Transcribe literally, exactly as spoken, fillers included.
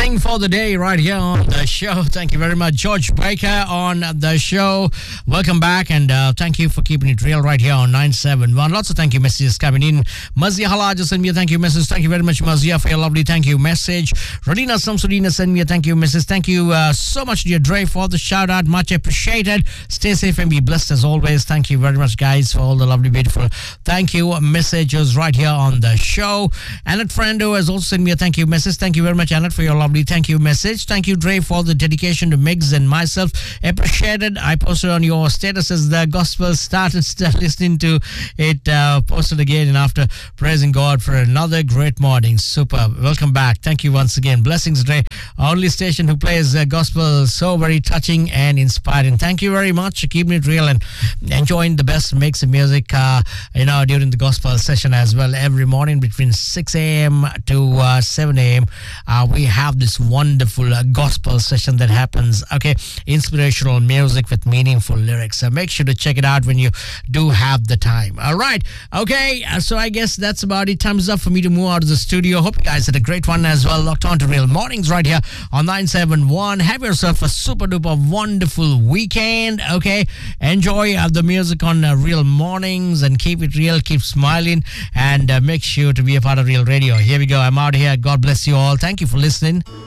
blessing for the day right here on the show. Thank you very much, George Baker on the show. Welcome back, and uh, thank you for keeping it real right here on nine seven one. Lots of thank you messages coming in. Mazia Hala just sent me a thank you message. Thank you very much, Mazia, for your lovely thank you message. Radina Samsudina sent me a thank you message. Thank you uh, so much, dear Dre, for the shout out. Much appreciated. Stay safe and be blessed as always. Thank you very much, guys, for all the lovely, beautiful thank you messages right here on the show. Annette Frando has also sent me a thank you message. Thank you very much, Annette, for your lovely thank you message. Thank you, Dre, for the dedication to Migs and myself. Appreciated. I posted on your status as the gospel started st- listening to it. Uh, posted again and after praising God for another great morning. Super. Welcome back. Thank you once again. Blessings, Dre. Our only station who plays uh, gospel so very touching and inspiring. Thank you very much for keeping it real and enjoying the best mix of music, uh, you know, during the gospel session as well. Every morning between six a.m. to uh, seven a.m. Uh, we have this wonderful uh, gospel session that happens. Okay, inspirational music with meaningful lyrics. So make sure to check it out when you do have the time. All right. Okay. Uh, so I guess that's about it. Time's up for me to move out of the studio. Hope you guys had a great one as well. Locked on to Real Mornings right here on nine seven one. Have yourself a super duper wonderful weekend. Okay. Enjoy uh, the music on uh, Real Mornings and keep it real. Keep smiling and uh, make sure to be a part of Real Radio. Here we go. I'm out here. God bless you all. Thank you for listening.